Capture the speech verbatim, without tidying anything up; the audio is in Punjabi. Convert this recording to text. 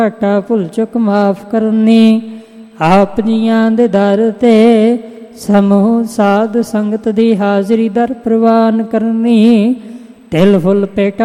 ਘਾਟਾ ਭੁੱਲ ਚੁੱਕ ਮਾਫ ਕਰਨੀ। ਆਪ ਜੀਆਂ ਦੇ ਦਰ ਤੇ ਸਮੂਹ ਸਾਧ ਸੰਗਤ ਦੀ ਹਾਜ਼ਰੀ ਦਰ ਪ੍ਰਵਾਨ ਕਰਨੀ। ਤਿਲ ਫੁੱਲ ਪੇਟਾ